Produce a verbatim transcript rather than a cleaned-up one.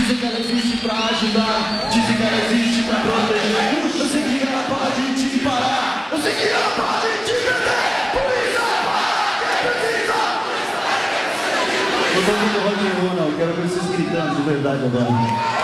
Dizem que ela existe pra ajudar, dizem que ela existe pra proteger. Eu sei que ela pode te parar, eu sei que ela pode te prender. Polícia, para, quem precisa? Eu tô muito rock and roll, não, quero ver vocês gritando de verdade agora.